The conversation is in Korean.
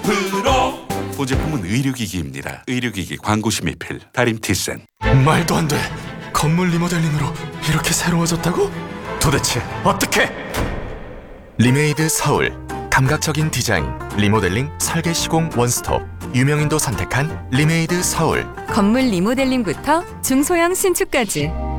프로 보제품은 의료기기입니다. 의료기기 광고 심의필 다림티센. 말도 안 돼. 건물 리모델링으로 이렇게 새로워졌다고? 도대체 어떻게? 리메이드 서울. 감각적인 디자인, 리모델링, 설계 시공 원스톱. 유명인도 선택한 리메이드 서울. 건물 리모델링부터 중소형 신축까지